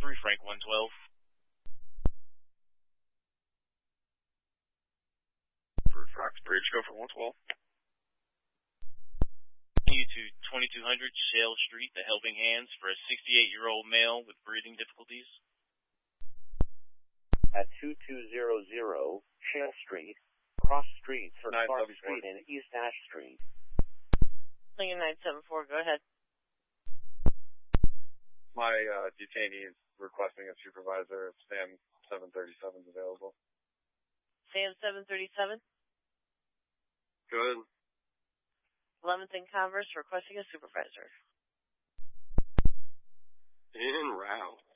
Frank 112. For Foxbridge, go for 112. Continue to 2200 Shale Street, the Helping Hands, for a 68-year-old male with breathing difficulties. At 2200 Shale Street, cross streets for Clark Street and East Ash Street. Lincoln 974, go ahead. My detainee is requesting a supervisor. Sam 737 is available. Sam 737? Good. 11th and Converse requesting a supervisor. En route.